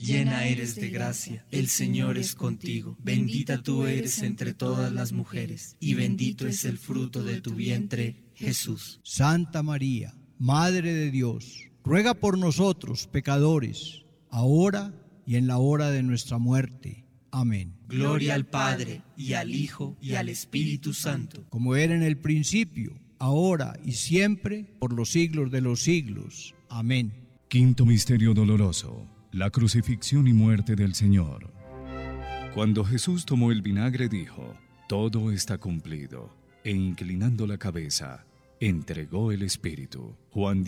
llena eres de gracia, el Señor es contigo. Bendita tú eres entre todas las mujeres, y bendito es el fruto de tu vientre, Jesús. Santa María, Madre de Dios, ruega por nosotros, pecadores, ahora y en la hora de nuestra muerte. Amén. Gloria al Padre, y al Hijo, y al Espíritu Santo. Como era en el principio, ahora y siempre, por los siglos de los siglos. Amén. Quinto misterio doloroso, la crucifixión y muerte del Señor. Cuando Jesús tomó el vinagre dijo: todo está cumplido, e inclinando la cabeza, entregó el Espíritu. Juan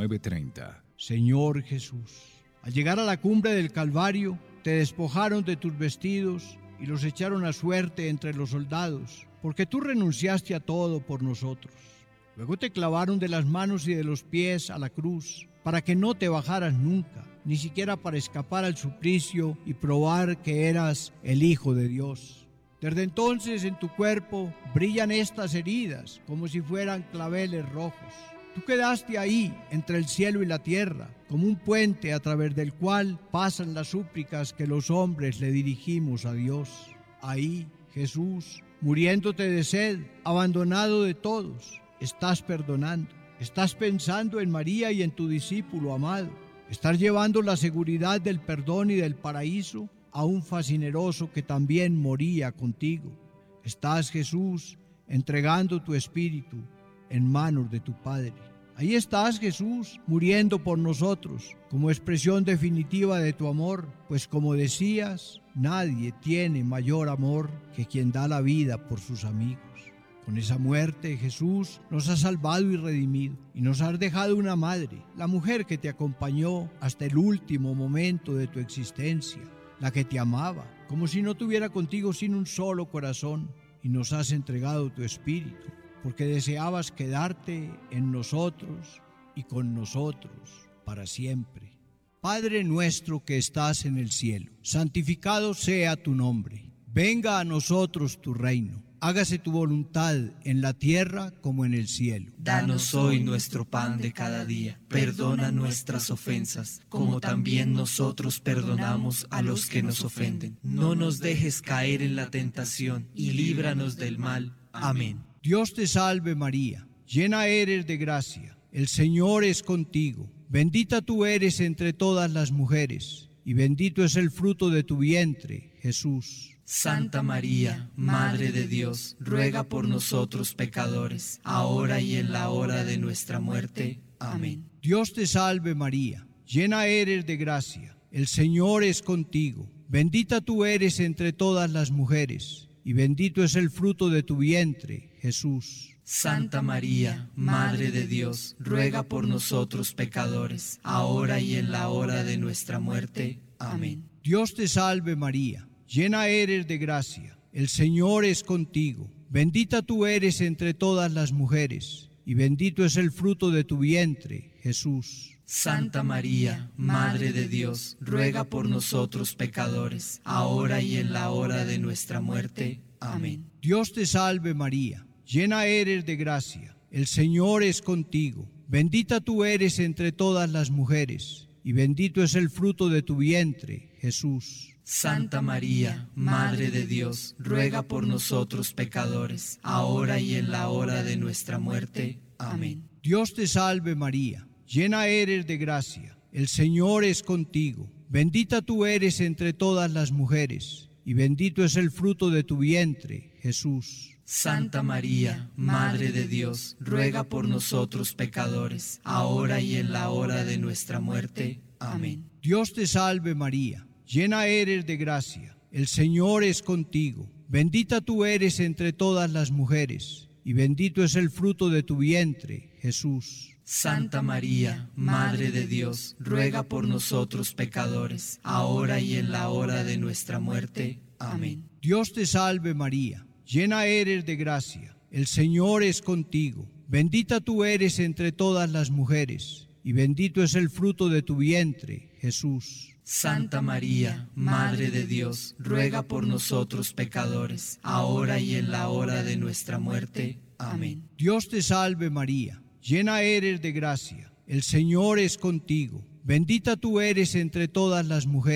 19:30. Señor Jesús, al llegar a la cumbre del Calvario, te despojaron de tus vestidos y los echaron a suerte entre los soldados, porque tú renunciaste a todo por nosotros. Luego te clavaron de las manos y de los pies a la cruz, para que no te bajaras nunca, ni siquiera para escapar al suplicio y probar que eras el Hijo de Dios. Desde entonces en tu cuerpo brillan estas heridas como si fueran claveles rojos. Tú quedaste ahí entre el cielo y la tierra, como un puente a través del cual pasan las súplicas que los hombres le dirigimos a Dios. Ahí, Jesús, muriéndote de sed, abandonado de todos, estás perdonando. Estás pensando en María y en tu discípulo amado. Estás llevando la seguridad del perdón y del paraíso a un fascineroso que también moría contigo. Estás, Jesús, entregando tu espíritu en manos de tu Padre. Ahí estás, Jesús, muriendo por nosotros, como expresión definitiva de tu amor, pues como decías, nadie tiene mayor amor que quien da la vida por sus amigos. Con esa muerte, Jesús nos ha salvado y redimido, y nos has dejado una madre, la mujer que te acompañó hasta el último momento de tu existencia, la que te amaba, como si no tuviera contigo sin un solo corazón, y nos has entregado tu espíritu, porque deseabas quedarte en nosotros y con nosotros para siempre. Padre nuestro que estás en el cielo, santificado sea tu nombre. Venga a nosotros tu reino. Hágase tu voluntad en la tierra como en el cielo. Danos hoy nuestro pan de cada día. Perdona nuestras ofensas, como también nosotros perdonamos a los que nos ofenden. No nos dejes caer en la tentación, y líbranos del mal. Amén. Dios te salve María, llena eres de gracia. El Señor es contigo. Bendita tú eres entre todas las mujeres, y bendito es el fruto de tu vientre, Jesús. Santa María, Madre de Dios, ruega por nosotros pecadores, ahora y en la hora de nuestra muerte. Amén. Dios te salve María, llena eres de gracia, el Señor es contigo. Bendita tú eres entre todas las mujeres, y bendito es el fruto de tu vientre, Jesús. Santa María, Madre de Dios, ruega por nosotros pecadores, ahora y en la hora de nuestra muerte. Amén. Dios te salve María, llena eres de gracia, el Señor es contigo. Bendita tú eres entre todas las mujeres, y bendito es el fruto de tu vientre, Jesús. Santa María, Madre de Dios, ruega por nosotros pecadores, ahora y en la hora de nuestra muerte. Amén. Dios te salve María, llena eres de gracia, el Señor es contigo. Bendita tú eres entre todas las mujeres, y bendito es el fruto de tu vientre, Jesús. Santa María, Madre de Dios, ruega por nosotros pecadores, ahora y en la hora de nuestra muerte. Amén. Dios te salve María, llena eres de gracia, el Señor es contigo. Bendita tú eres entre todas las mujeres, y bendito es el fruto de tu vientre, Jesús. Santa María, Madre de Dios, ruega por nosotros pecadores, ahora y en la hora de nuestra muerte. Amén. Dios te salve María, llena eres de gracia, el Señor es contigo. Bendita tú eres entre todas las mujeres, y bendito es el fruto de tu vientre, Jesús. Santa María, Madre de Dios, ruega por nosotros pecadores, ahora y en la hora de nuestra muerte. Amén. Dios te salve María, llena eres de gracia, el Señor es contigo. Bendita tú eres entre todas las mujeres, y bendito es el fruto de tu vientre, Jesús. Santa María, Madre de Dios, ruega por nosotros pecadores, ahora y en la hora de nuestra muerte. Amén. Dios te salve María, llena eres de gracia, el Señor es contigo. Bendita tú eres entre todas las mujeres,